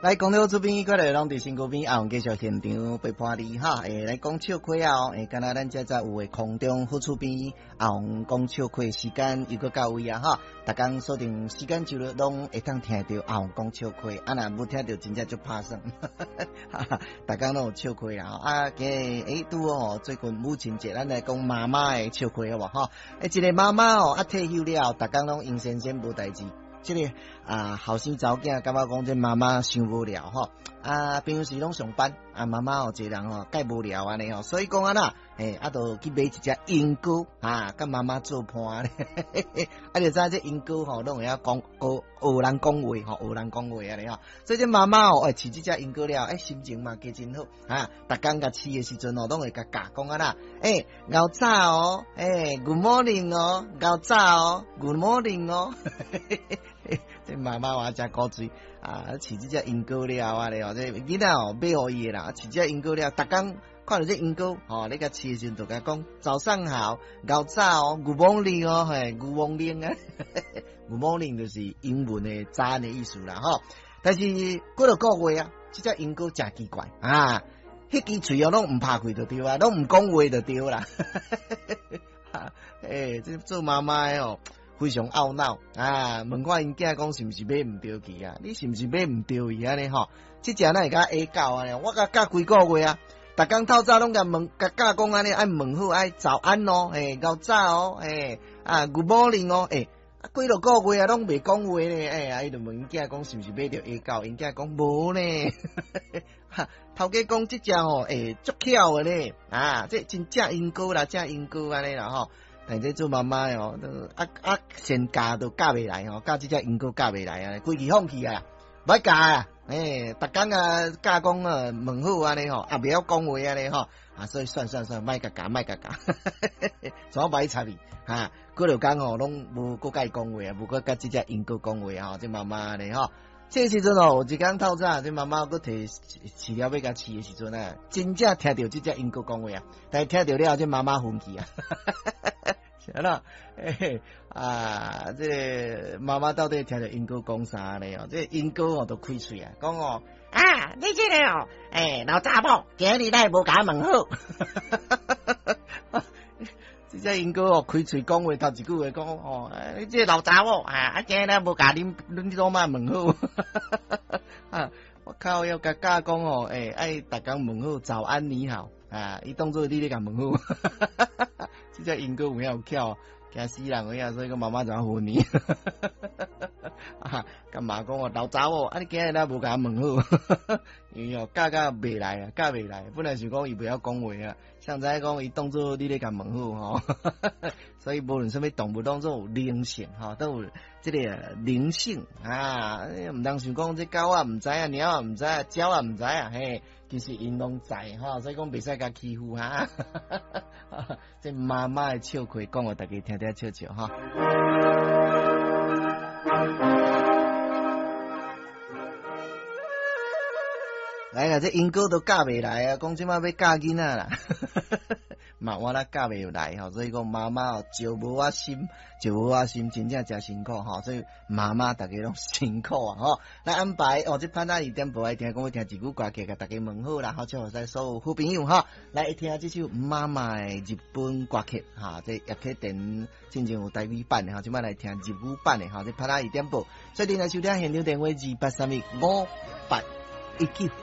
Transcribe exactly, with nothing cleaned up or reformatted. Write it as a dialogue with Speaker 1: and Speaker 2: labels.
Speaker 1: 来，广州这边过来，拢伫新高边啊，继续现场陪伴你哈。诶，来讲笑话啊，诶，敢若咱遮在有诶空中好厝边啊，讲笑话时间又搁到位啊哈。逐工锁定时间就拢会当听到啊，讲笑话，啊若无听到真正就拍算。逐工拢有笑话啦啊，今诶拄哦，最近母亲节，咱来讲妈妈诶笑话好无哈？诶，一个妈妈哦，啊退休了，逐工拢闲闲闲无代志。这个啊，后生查某囝感觉讲这妈妈伤无聊吼，啊，平时拢上班，啊，妈妈哦，一个人吼介无聊安尼吼，所以讲啊啦，诶，啊，就去买一只鹦鹉啊，甲妈妈做伴咧，啊，就知这鹦鹉吼，拢会晓讲学学人讲话吼，学人讲话安尼吼，所以这妈妈哦，诶，饲这只鹦鹉了，诶，心情嘛加真好啊，逐工甲饲的时阵哦，拢会甲教讲啊啦，诶，熬早哦，诶 ，Good morning 哦，熬早哦 ，Good morning 哦。这妈妈话真古锥啊！饲这只鹦鹉了啊！咧哦，这囡仔哦买互伊啦，饲这鹦鹉了，逐工看到这鹦鹉吼，你甲饲的时阵就甲讲早上好，熬早哦 ，Good morning 哦，嘿 ，Good morning 啊 ，Good morning 就是英文的早安的意思啦吼。但是过了个月啊，这只鹦鹉真奇怪啊，迄支喙哦拢唔拍开就对啊，拢唔讲话就对啦。诶，这做妈妈的哦。非常懊恼啊！问看因囝讲是毋是买毋对去啊？你是毋是买毋对伊安尼吼？即只哪会甲 A 教安尼？我甲教几个月啊！逐工透早拢甲问，甲教讲安尼，爱问好，爱早安哦，诶，早早哦，诶，啊 ，Good morning 哦，诶，啊，几落个月啊，拢袂讲话咧，诶，啊，伊就问因囝讲是毋是买着 A 教？因囝讲无呢，头家讲即只吼，诶，足巧诶咧，啊，这真正鹦鹉啦，正鹦鹉安尼啦吼。但这做妈妈哦，啊啊先教都教袂来吼，教这只鹦鹉教袂来啊，规气放弃啊，唔爱教啊，诶，逐工啊教讲啊问好安尼吼，啊袂晓讲话安尼吼，啊所以算算算，莫甲教，莫甲教，怎歹插伊哈？过落工吼，拢无搁甲伊讲话啊，无搁甲这只鹦鹉讲话吼，这妈妈安尼吼。这时阵哦，有一工透早，这妈妈搁摕饲料要甲饲的时阵啊，真正听到这只鹦鹉讲话啊，但是听到了，这妈妈生气啊，是啦，诶啊，这个妈妈到底听到鹦鹉讲啥呢？哦，这鹦鹉哦都开嘴啊，讲哦啊，你这个哦，诶老查某，今日来无甲问好。这只鹦鹉哦，开嘴讲话，头一句话讲哦，你这老查某啊，啊，今日无甲恁恁老妈问好，啊，我靠，要甲教讲哦，诶、欸，爱逐工问好，早安你好，啊，伊当做你咧甲问好，这只鹦鹉有影有巧，惊死人个呀，所以个妈妈怎唬你，啊，干嘛讲哦，老查某，啊，你今日咧无甲问好，因为哦，教教袂来啊，教袂来，本来是讲伊袂晓讲话啊。像在讲伊当做你咧甲问好吼，所以无论什么动物当做有灵性吼，都有这个灵性啊，唔当想讲这狗啊唔知啊，猫啊唔知啊，鸟啊唔知啊，嘿，其實因攏知吼，所以講袂使甲欺負哈。這媽媽嘅笑話講互大家聽聽笑笑哈。來啦，這英哥都教袂來啊，講即馬要教囡仔啦，嘛我啦教袂來吼，所以講媽媽哦，就無我心，就無我心，真正真辛苦吼，所以媽媽大家攏辛苦啊吼。來安排哦，這潘大二點半愛聽，講要聽一句歌曲，甲大家問好啦，好像在所有好朋友哈，來一聽這首媽媽嘅日本歌曲哈，這葉啟田真正有台語版嘅哈，即馬來聽日語版嘅哈，這潘大二點半，所以你來收聽現場電話二八三一五八一九。